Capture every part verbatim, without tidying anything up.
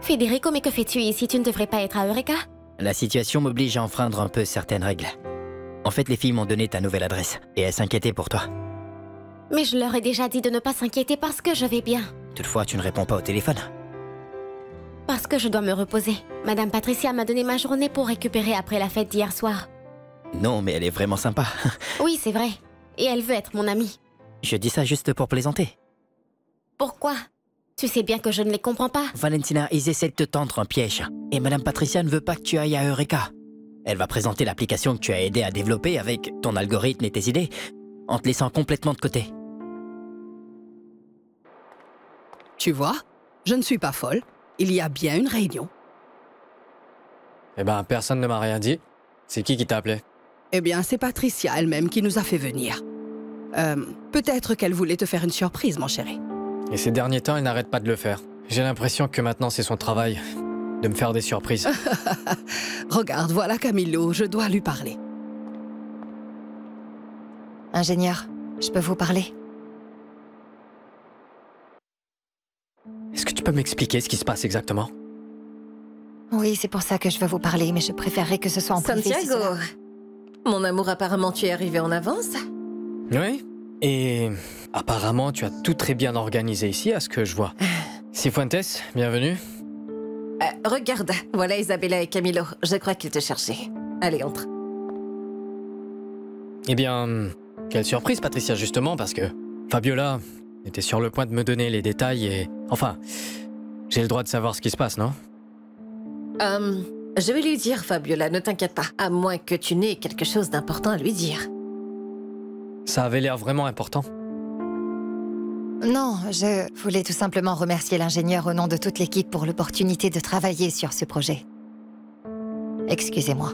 Federico, mais que fais-tu ici? Tu ne devrais pas être à Eureka? La situation m'oblige à enfreindre un peu certaines règles. En fait, les filles m'ont donné ta nouvelle adresse et elles s'inquiétaient pour toi. Mais je leur ai déjà dit de ne pas s'inquiéter parce que je vais bien. Toutefois, tu ne réponds pas au téléphone. Parce que je dois me reposer. Madame Patricia m'a donné ma journée pour récupérer après la fête d'hier soir. Non, mais elle est vraiment sympa. Oui, c'est vrai. Et elle veut être mon amie. Je dis ça juste pour plaisanter. Pourquoi? Tu sais bien que je ne les comprends pas. Valentina, ils essaient de te tendre un piège. Et Madame Patricia ne veut pas que tu ailles à Eureka. Elle va présenter l'application que tu as aidé à développer avec ton algorithme et tes idées, en te laissant complètement de côté. Tu vois, je ne suis pas folle. Il y a bien une réunion. Eh ben, personne ne m'a rien dit. C'est qui qui t'a appelé? Eh bien, c'est Patricia elle-même qui nous a fait venir. Euh, peut-être qu'elle voulait te faire une surprise, mon chéri. Et ces derniers temps, elle n'arrête pas de le faire. J'ai l'impression que maintenant, c'est son travail de me faire des surprises. Regarde, voilà Camillo, je dois lui parler. Ingénieur, je peux vous parler? Est-ce que tu peux m'expliquer ce qui se passe exactement? Oui, c'est pour ça que je veux vous parler, mais je préférerais que ce soit en privé. si Santiago, cela- mon amour, apparemment tu es arrivé en avance. Oui. Et apparemment, tu as tout très bien organisé ici, à ce que je vois. Cifuentes, bienvenue. Euh, regarde, voilà Isabella et Camilo. Je crois qu'ils te cherchaient. Allez, entre. Eh bien, quelle surprise, Patricia, justement, parce que Fabiola était sur le point de me donner les détails et... Enfin, j'ai le droit de savoir ce qui se passe, non? Euh, je vais lui dire, Fabiola, ne t'inquiète pas. À moins que tu n'aies quelque chose d'important à lui dire. Ça avait l'air vraiment important. Non, je voulais tout simplement remercier l'ingénieur au nom de toute l'équipe pour l'opportunité de travailler sur ce projet. Excusez-moi.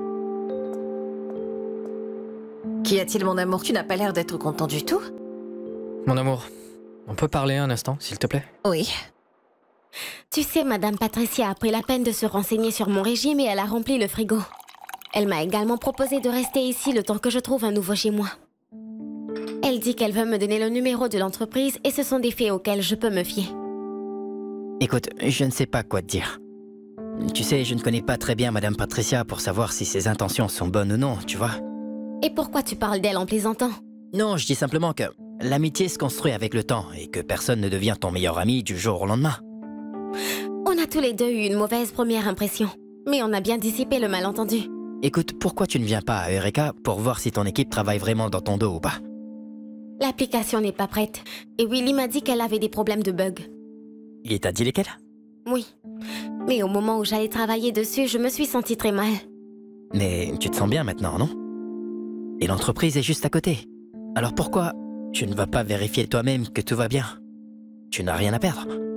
Qu'y a-t-il, mon amour? Tu n'as pas l'air d'être content du tout? Mon amour, on peut parler un instant, s'il te plaît? Oui. Tu sais, Madame Patricia a pris la peine de se renseigner sur mon régime et elle a rempli le frigo. Elle m'a également proposé de rester ici le temps que je trouve un nouveau chez moi. Elle dit qu'elle veut me donner le numéro de l'entreprise et ce sont des faits auxquels je peux me fier. Écoute, je ne sais pas quoi te dire. Tu sais, je ne connais pas très bien Madame Patricia pour savoir si ses intentions sont bonnes ou non, tu vois. Et pourquoi tu parles d'elle en plaisantant? Non, je dis simplement que l'amitié se construit avec le temps et que personne ne devient ton meilleur ami du jour au lendemain. On a tous les deux eu une mauvaise première impression, mais on a bien dissipé le malentendu. Écoute, pourquoi tu ne viens pas à Eureka pour voir si ton équipe travaille vraiment dans ton dos ou pas? L'application n'est pas prête, et Willy m'a dit qu'elle avait des problèmes de bug. Il t'a dit lesquels? Oui, mais au moment où j'allais travailler dessus, je me suis sentie très mal. Mais tu te sens bien maintenant, non? Et l'entreprise est juste à côté. Alors pourquoi tu ne vas pas vérifier toi-même que tout va bien? Tu n'as rien à perdre.